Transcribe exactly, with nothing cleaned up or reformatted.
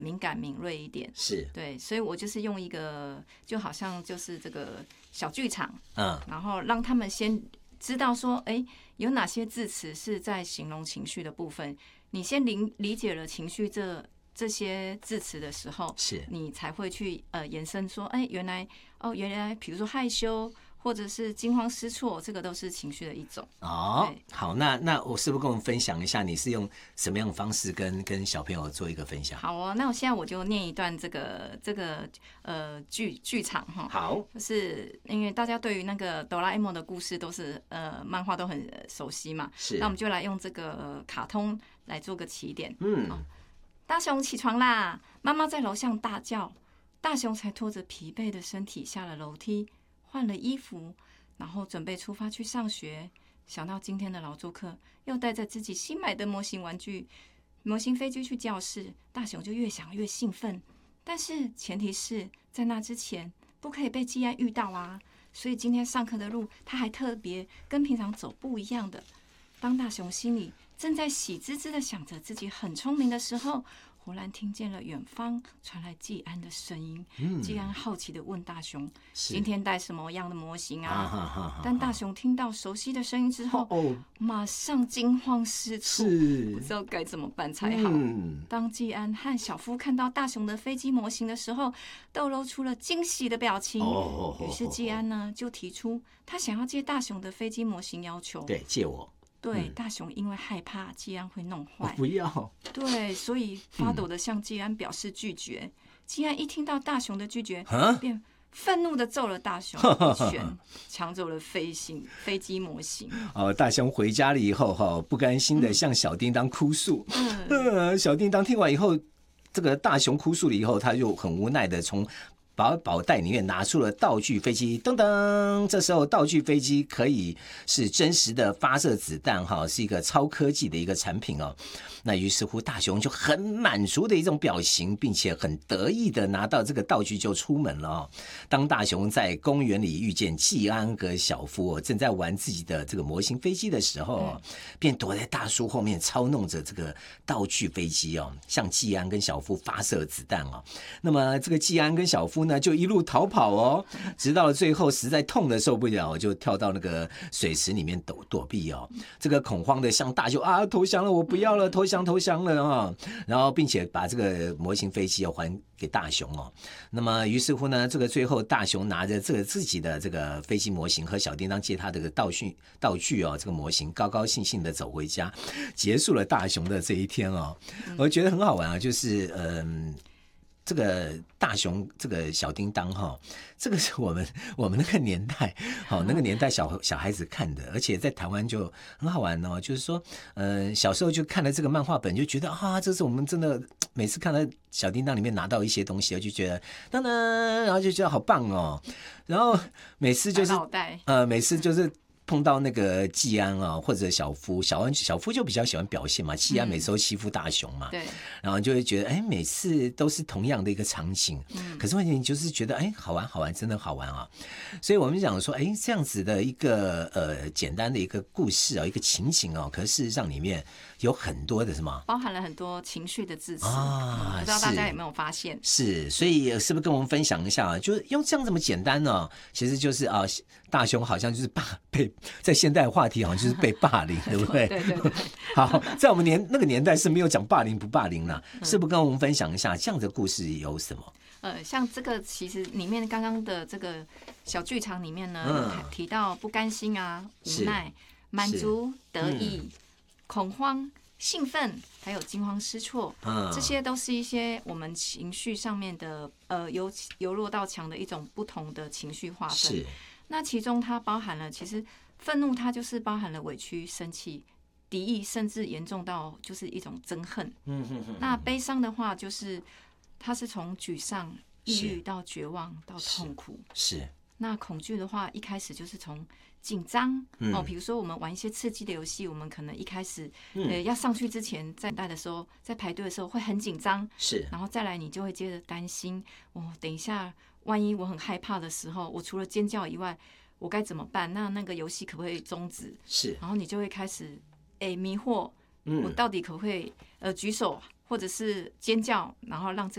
敏感敏锐一点。 是， 对，所以我就是用一个就好像就是这个小剧场， 嗯， 然后让他们先知道说，哎，有哪些字词是在形容情绪的部分。你先理理解了情绪这这些字词的时候， 是你才会去呃延伸说，哎，原来哦，原来比如说害羞或者是惊慌失措，这个都是情绪的一种。 哦，好，那那我是不是跟我们分享一下，你是用什么样的方式跟跟小朋友做一个分享？ 好哦，那我现在我就念一段这个这个呃剧剧场哈。 好， 就是因为大家对于那个哆啦 A 梦的故事都是呃漫画都很熟悉嘛， 是， 那我们就来用这个卡通来做个起点。 嗯， 哦，大雄起床啦！妈妈在楼上大叫，大雄才拖着疲惫的身体下了楼梯，换了衣服，然后准备出发去上学。想到今天的劳作课，又带着自己新买的模型玩具、模型飞机去教室，大雄就越想越兴奋。但是前提是在那之前不可以被季安遇到啊，所以今天上课的路他还特别跟平常走不一样的。当大雄心里正在喜滋滋的想着自己很聪明的时候，忽然听见了远方传来季安的声音。季安好奇的问大雄：“今天带什么样的模型啊？”但大雄听到熟悉的声音之后，马上惊慌失措，不知道该怎么办才好。当季安和小夫看到大雄的飞机模型的时候，都露出了惊喜的表情。于是季安呢就提出他想要借大雄的飞机模型要求。 对，借我。 对，大雄因为害怕季安会弄坏， 不要。 对，所以发抖的向季安表示拒绝。季安一听到大雄的拒绝，便愤怒的揍了大雄一拳，抢走了飞行飞机模型。 哦，大雄回家了以后，哈，不甘心的向小叮当哭诉。嗯，小叮当听完以后，这个大雄哭诉了以后，他就很无奈的从宝宝袋里面拿出了道具飞机，噔噔！这时候道具飞机可以是真实的发射子弹，哈，是一个超科技的一个产品哦。那于是乎，大雄就很满足的一种表情，并且很得意的拿到这个道具就出门了哦。当大雄在公园里遇见季安和小夫正在玩自己的这个模型飞机的时候，便躲在大树后面操弄着这个道具飞机哦，向季安跟小夫发射子弹哦。那么这个季安跟小夫呢，就一路逃跑哦，直到了最后实在痛的受不了，就跳到那个水池里面躲躲避哦。这个恐慌的向大雄啊投降了，我不要了，投降投降了啊！然后并且把这个模型飞机要还给大雄哦。那么于是乎呢，这个最后大雄拿着这个自己的这个飞机模型和小叮当借他的道具道具哦，这个模型高高兴兴的走回家，结束了大雄的这一天哦。我觉得很好玩啊，就是嗯。这个大雄，这个小叮当哈，这个是我们我们那个年代，好那个年代小小孩子看的，而且在台湾就很好玩哦。就是说，呃，小时候就看了这个漫画本，就觉得啊，这是我们真的每次看到小叮当里面拿到一些东西，就觉得当当，然后就觉得好棒哦。然后每次就是呃，每次就是。碰到那个季安啊，或者小夫，小安小夫就比较喜欢表现嘛，季安每次都欺负大雄嘛， 对、嗯， 然后就会觉得，哎，每次都是同样的一个场景，嗯，可是问题就是觉得，哎，好玩，好玩，真的好玩啊！所以我们讲说，哎，这样子的一个呃简单的一个故事啊，一个情景哦，可是事实上里面有很多的什么， 包含了很多情绪的字词啊，不知道大家有没有发现？ 是，所以是不是跟我们分享一下啊？就是用这样这么简单呢、哦，其实就是啊，大雄好像就是霸被。在现代话题好像就是被霸凌，对不对？ 对对对。 好，在我们年那个年代是没有讲霸凌不霸凌啦，是不是跟我们分享一下这样的故事有什么？ 呃，像这个其实里面刚刚的这个小剧场里面呢，嗯、提到不甘心啊、无奈、满足、得意、嗯、恐慌、兴奋，还有惊慌失措，嗯、这些都是一些我们情绪上面的呃由由弱到强的一种不同的情绪划分。 是。 那其中它包含了，其实愤怒它就是包含了委屈、生气、敌意，甚至严重到就是一种憎恨。嗯哼哼。那悲伤的话，就是它是从沮丧、抑郁到绝望到痛苦。 是。是那恐惧的话，一开始就是从紧张、嗯、哦，比如说我们玩一些刺激的游戏，我们可能一开始、嗯、呃要上去之前，在等待的时候，在排队的时候会很紧张， 是。 然后再来你就会接着担心，哦，等一下。万一我很害怕的时候，我除了尖叫以外，我该怎么办？那那个游戏可不可以终止？ 是， 然后你就会开始，哎、欸，迷惑，嗯，我到底可不可以呃举手，或者是尖叫，然后让这